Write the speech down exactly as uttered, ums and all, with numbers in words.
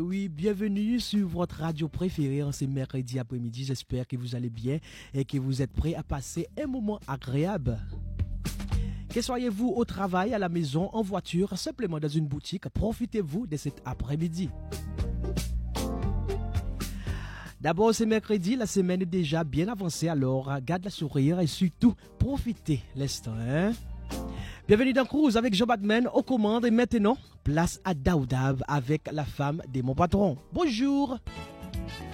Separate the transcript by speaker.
Speaker 1: oui, bienvenue sur votre radio préférée en ce mercredi après-midi. J'espère que vous allez bien et que vous êtes prêts à passer un moment agréable. Que soyez-vous au travail, à la maison, en voiture, simplement dans une boutique, profitez-vous de cet après-midi. D'abord, c'est mercredi, la semaine est déjà bien avancée, alors garde la sourire et surtout, profitez l'instant. Hein? Bienvenue dans Cruise avec Jean Batman aux commandes et maintenant, place à Daoudab avec la femme de mon patron. Bonjour!